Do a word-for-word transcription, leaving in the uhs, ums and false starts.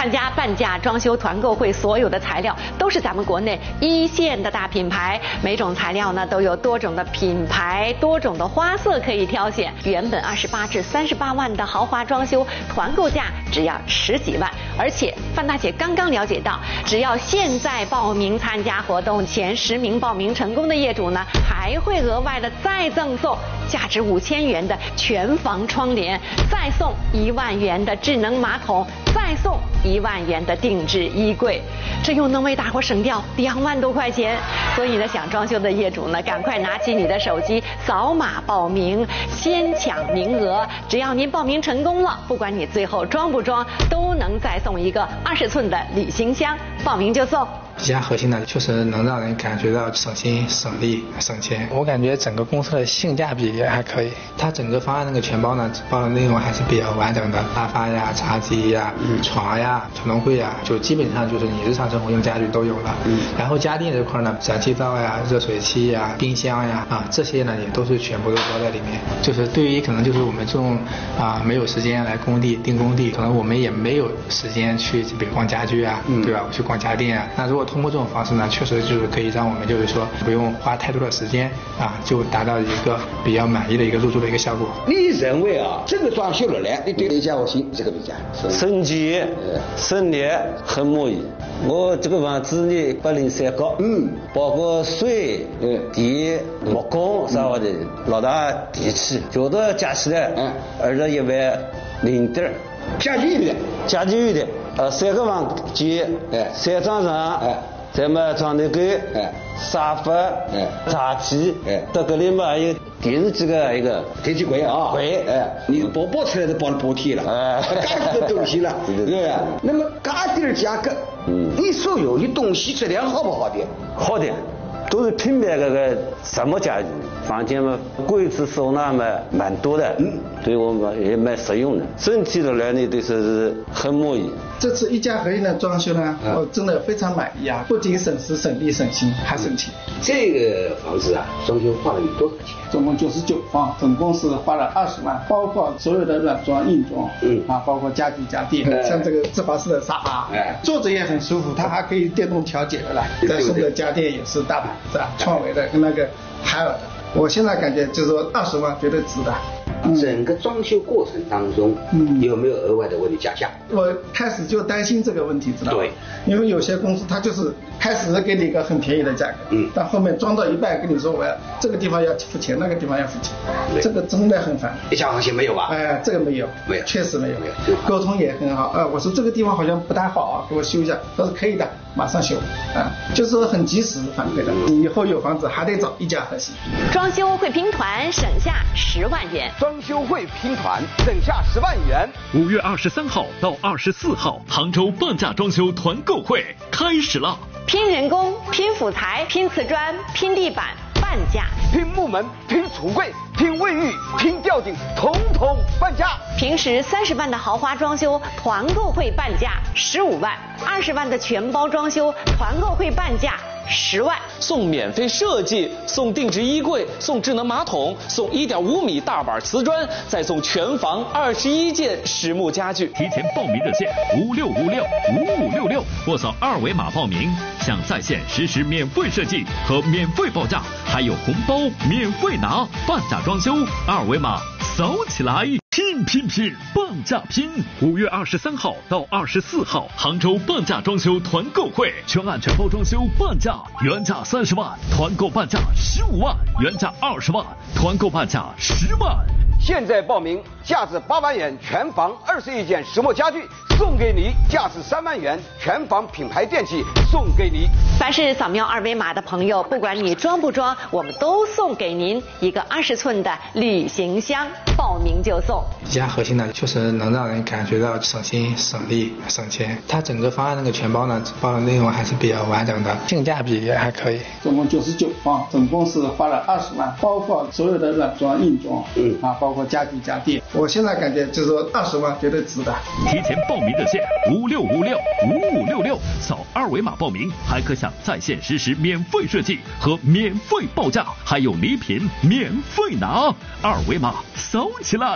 参加半价装修团购会，所有的材料都是咱们国内一线的大品牌，每种材料呢都有多种的品牌、多种的花色可以挑选。原本二十八至三十八万的豪华装修，团购价只要十几万。而且范大姐刚刚了解到，只要现在报名参加活动，前十名报名成功的业主呢，还会额外的再赠送价值五千元的全房窗帘，再送一万元的智能马桶，再送一万元的定制衣柜，这又能为大伙省掉两万多块钱。所以呢，想装修的业主呢，赶快拿起你的手机扫码报名，先抢名额。只要您报名成功了，不管你最后装不装，都能再送一个二十寸的旅行箱，报名就送。 宜家核心呢，确实能让人感觉到省心、省力、省钱。我感觉整个公司的性价比也还可以。它整个方案那个全包呢，包的内容还是比较完整的，沙发呀、茶几呀、嗯、床呀、传动柜呀，就基本上就是你日常生活用家具都有了。嗯、然后家电这块呢，燃气灶呀、热水器呀、冰箱呀啊这些呢，也都是全部都包在里面。就是对于可能就是我们这种啊没有时间来工地订工地，可能我们也没有时间去比如逛家具啊，嗯、对吧？去逛家电啊，那如果通过这种方式呢，确实就是可以让我们就是说不用花太多的时间啊，就达到一个比较满意的一个入住的一个效果。 你认为啊，这个装修了呢，你对宜家核心这个评价？ 升级、省力，很满意。我这个房子呢，八零三高，嗯，包括水、嗯、电、木工啥的，老大地气，觉得加起来，嗯，二十一万零点。 家具的， 家具的，呃，三个房间，哎，三张床，哎，再么床头柜，哎，沙发，哎，茶几，哎，到这里嘛还有电视机个一个电视柜啊， 柜， 哎，你包包出来都包了补贴了，哎，家底的东西了，对不对？那么家底的价格，嗯，你所有的东西质量好不好的？ 好的。都是品牌这个什么家具，房间嘛，柜子收纳嘛蛮多的，嗯，对我们也蛮实用的。整体的来呢，对说是很满意。 这次一家合一的装修呢，我真的非常满意啊！不仅省时、省力、省心，还省钱。 这个房子啊，装修花了你多少钱？ 总共九十九方，总共是花了二十万，包括所有的软装、硬装，嗯啊，包括家具家电，嗯、像这个芝华士的沙发，哎，坐着也很舒服，它还可以电动调节的啦。再送的家电也是大牌子啊，创维的跟那个海尔的。我现在感觉就是说二十万绝对值的。 整个装修过程当中，嗯，有没有额外的为你加价？ 我开始就担心这个问题，知道吗？ 对， 因为有些公司它就是开始给你一个很便宜的价格，嗯，但后面装到一半跟你说我要这个地方要付钱，那个地方要付钱，这个真的很烦。 一家行情没有吧？ 哎，这个没有， 没有， 确实没有， 没有， 沟通也很好啊。我说这个地方好像不太好啊，给我修一下，他说可以的，马上修啊，就是说很及时反馈的。以后有房子还得找一家核心。 装修会拼团省下十万元， 装修会拼团省下十万元。 五月二十三号到二十四号，杭州半价装修团购会开始了。 拼人工、拼辅材、拼瓷砖、拼地板，半价； 拼木门、拼橱柜、拼卫浴、拼吊顶，统统半价。 平时三十万的豪华装修，团购会半价十五万；二十万的全包装修，团购会半价十万。 送免费设计，送定制衣柜，送智能马桶，送一点五米大板瓷砖，再送全房二十一件实木家具。 提前报名热线五六五六五五六六，或扫二维码报名，享在线实时免费设计和免费报价，还有红包免费拿。半价装修，二维码扫起来！拼拼拼，半价拼！五月二十三号到二十四号，杭州半价装修团购会，全案全包装修半价，原价三十万，团购半价十五万，原价二十万，团购半价十万。 现在报名，价值八万元全房二十一件实木家具送给你，价值三万元全房品牌电器送给你。 凡是扫描二维码的朋友，不管你装不装，我们都送给您一个二十寸的旅行箱，报名就送。 宜家核心呢，确实能让人感觉到省心、省力、省钱。它整个方案那个全包呢，包的内容还是比较完整的，性价比也还可以。 总共九十九方，总共是花了二十万，包括所有的软装、硬装，嗯啊，包括家具家电。我现在感觉就是说二十万绝对值的。 提前报名热线五六五六五五六六，扫二维码报名，还可享在线实时免费设计和免费报价，还有礼品免费拿。二维码扫起来！